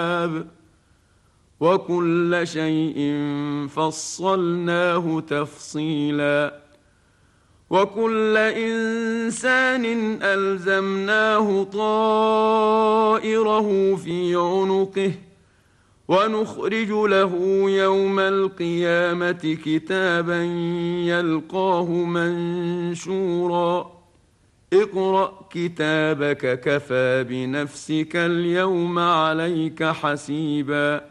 وكل شيء فصلناه تفصيلا وكل إنسان ألزمناه طائره في عنقه ونخرج له يوم القيامة كتابا يلقاه منشورا اقرأ كتابك كفى بنفسك اليوم عليك حسيبا